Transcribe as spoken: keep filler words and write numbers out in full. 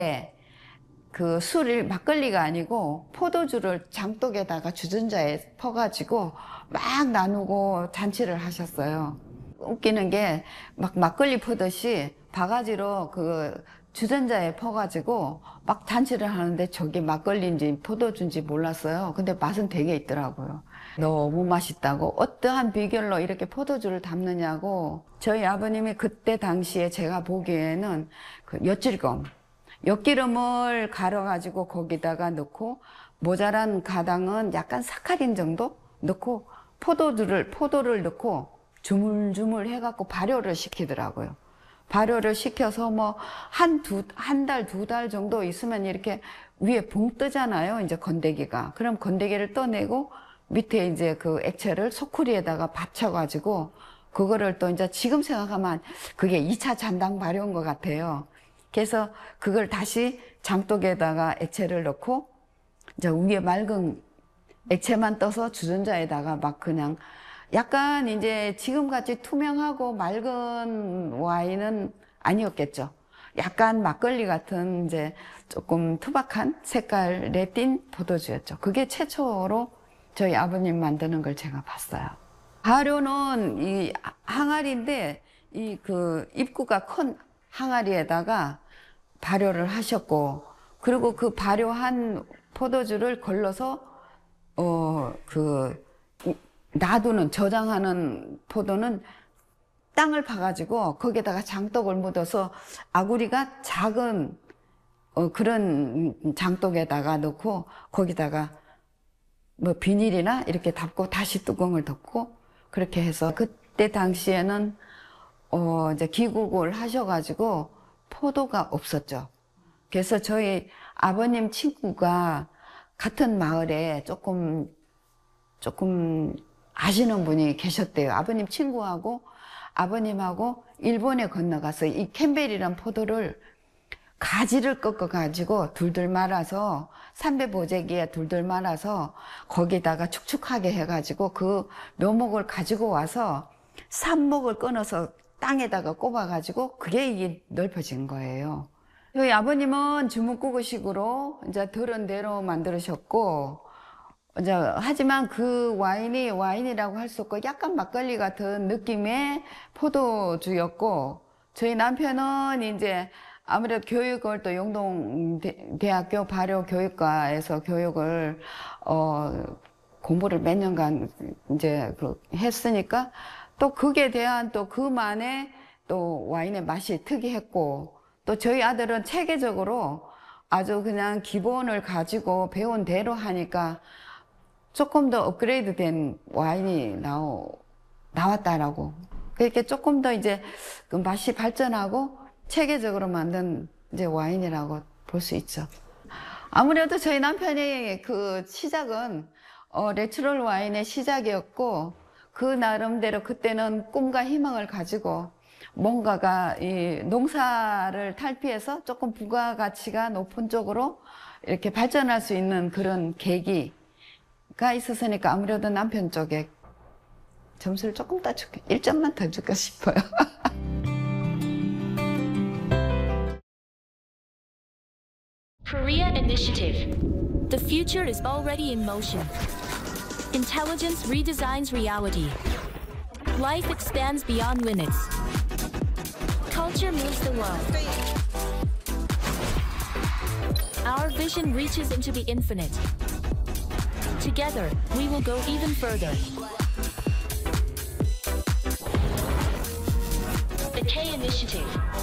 그 술을 막걸리가 아니고 포도주를 장독에다가 주전자에 퍼가지고 막 나누고 잔치를 하셨어요. 웃기는 게 막 막걸리 퍼듯이 바가지로 그 주전자에 퍼가지고 막 잔치를 하는데 저게 막걸리인지 포도주인지 몰랐어요. 근데 맛은 되게 있더라고요. 너무 맛있다고 어떠한 비결로 이렇게 포도주를 담느냐고. 저희 아버님이 그때 당시에 제가 보기에는 그 엿질검 엿기름을 갈아가지고 거기다가 넣고 모자란 가당은 약간 사카린 정도 넣고 포도주를 포도를 넣고 주물주물 해갖고 발효를 시키더라고요. 발효를 시켜서 뭐 한 두 한 달 두 달 정도 있으면 이렇게 위에 붕 뜨잖아요. 이제 건더기가. 그럼 건더기를 떠내고 밑에 이제 그 액체를 소쿠리에다가 받쳐가지고 그거를 또 이제 지금 생각하면 그게 이 차 잔당 발효인 것 같아요. 그래서 그걸 다시 장독에다가 액체를 넣고 이제 위에 맑은 액체만 떠서 주전자에다가 막 그냥 약간 이제 지금같이 투명하고 맑은 와인은 아니었겠죠. 약간 막걸리 같은 이제 조금 투박한 색깔에 띤 포도주였죠. 그게 최초로 저희 아버님 만드는 걸 제가 봤어요. 발효는 이 항아리인데 이 그 입구가 큰 항아리에다가 발효를 하셨고, 그리고 그 발효한 포도주를 걸러서 어 그 놔두는 저장하는 포도는 땅을 파가지고 거기에다가 장독을 묻어서 아구리가 작은 어 그런 장독에다가 넣고 거기다가 뭐 비닐이나 이렇게 덮고 다시 뚜껑을 덮고 그렇게 해서, 그때 당시에는 어 이제 귀국을 하셔가지고 포도가 없었죠. 그래서 저희 아버님 친구가 같은 마을에 조금 조금 아시는 분이 계셨대요. 아버님 친구하고 아버님하고 일본에 건너가서 이 캠벨이란 포도를 가지를 꺾어 가지고 둘둘 말아서 삼배 보재기에 둘둘 말아서 거기다가 축축하게 해가지고 그 묘목을 가지고 와서 삽목을 끊어서 땅에다가 꼽아가지고 그게 이게 넓어진 거예요. 저희 아버님은 주먹구구식으로 이제 들은 대로 만들으셨고, 이제 하지만 그 와인이 와인이라고 할 수 없고 약간 막걸리 같은 느낌의 포도주였고, 저희 남편은 이제 아무래도 교육을 또 영동대학교 발효교육과에서 교육을 어 공부를 몇 년간 이제 그 했으니까 또 그게 대한 또 그만의 또 와인의 맛이 특이했고, 또 저희 아들은 체계적으로 아주 그냥 기본을 가지고 배운 대로 하니까 조금 더 업그레이드 된 와인이 나오, 나왔다라고. 그렇게 조금 더 이제 그 맛이 발전하고 체계적으로 만든 이제 와인이라고 볼 수 있죠. 아무래도 저희 남편의 그 시작은 어, 내추럴 와인의 시작이었고, 그 나름대로 그때는 꿈과 희망을 가지고 뭔가가 이 농사를 탈피해서 조금 부가가치가 높은 쪽으로 이렇게 발전할 수 있는 그런 계기가 있었으니까 아무래도 남편 쪽에 점수를 조금 더 줄게, 일 점만 더 줄까 싶어요. Korea Initiative. The future is already in motion. Intelligence redesigns reality. Life expands beyond limits. Culture moves the world. Our vision reaches into the infinite. Together, we will go even further. The K Initiative.